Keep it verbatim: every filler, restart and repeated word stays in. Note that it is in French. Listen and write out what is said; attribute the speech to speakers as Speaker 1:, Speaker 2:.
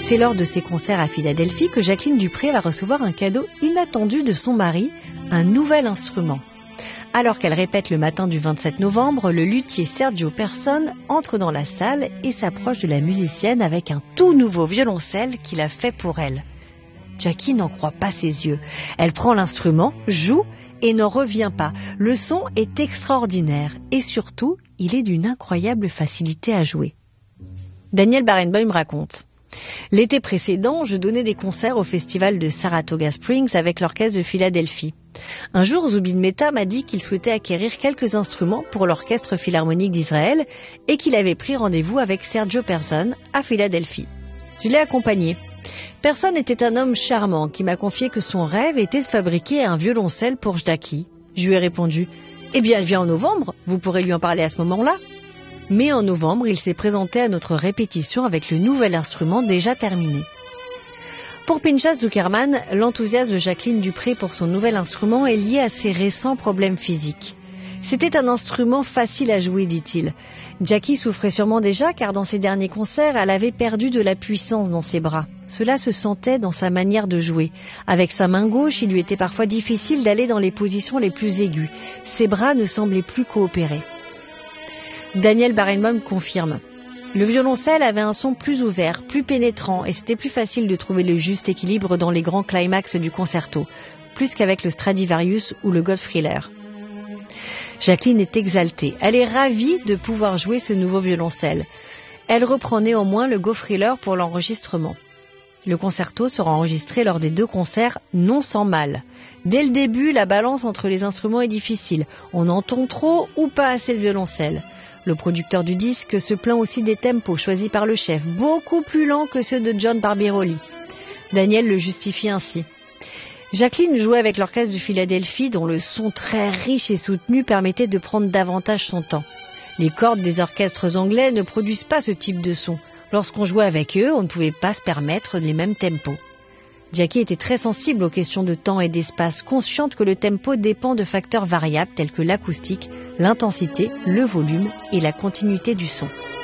Speaker 1: C'est lors de ses concerts à Philadelphie que Jacqueline Dupré va recevoir un cadeau inattendu de son mari, un nouvel instrument. Alors qu'elle répète le matin du vingt-sept novembre, le luthier Sergio Persone entre dans la salle et s'approche de la musicienne avec un tout nouveau violoncelle qu'il a fait pour elle. Jackie n'en croit pas ses yeux. Elle prend l'instrument, joue et n'en revient pas. Le son est extraordinaire et surtout, il est d'une incroyable facilité à jouer. Daniel Barenboim raconte: l'été précédent, je donnais des concerts au festival de Saratoga Springs avec l'orchestre de Philadelphie. Un jour, Zubin Mehta m'a dit qu'il souhaitait acquérir quelques instruments pour l'orchestre philharmonique d'Israël et qu'il avait pris rendez-vous avec Sergio Persone à Philadelphie. Je l'ai accompagné. Persone était un homme charmant qui m'a confié que son rêve était de fabriquer un violoncelle pour Jackie. Je lui ai répondu: « Eh bien, elle vient en novembre, vous pourrez lui en parler à ce moment-là. » Mais en novembre, il s'est présenté à notre répétition avec le nouvel instrument déjà terminé. Pour Pinchas Zuckerman, l'enthousiasme de Jacqueline Dupré pour son nouvel instrument est lié à ses récents problèmes physiques. C'était un instrument facile à jouer, dit-il. Jackie souffrait sûrement déjà car dans ses derniers concerts, elle avait perdu de la puissance dans ses bras. Cela se sentait dans sa manière de jouer. Avec sa main gauche, il lui était parfois difficile d'aller dans les positions les plus aiguës. Ses bras ne semblaient plus coopérer. Daniel Barenboim confirme: le violoncelle avait un son plus ouvert, plus pénétrant et c'était plus facile de trouver le juste équilibre dans les grands climax du concerto, plus qu'avek le Stradivarius ou le Goldfriller. Jacqueline est exaltée. Elle est ravie de pouvoir jouer ce nouveau violoncelle. Elle reprend néanmoins le Goldfriller pour l'enregistrement. Le concerto sera enregistré lors des deux concerts, non sans mal. Dès le début, la balance entre les instruments est difficile. On entend trop ou pas assez le violoncelle. Le producteur du disque se plaint aussi des tempos choisis par le chef, beaucoup plus lents que ceux de John Barbirolli. Daniel le justifie ainsi. Jacqueline jouait avec l'orchestre de Philadelphie dont le son très riche et soutenu permettait de prendre davantage son temps. Les cordes des orchestres anglais ne produisent pas ce type de son. Lorsqu'on jouait avec eux, on ne pouvait pas se permettre les mêmes tempos. Jackie était très sensible aux questions de temps et d'espace, consciente que le tempo dépend de facteurs variables tels que l'acoustique, l'intensité, le volume et la continuité du son.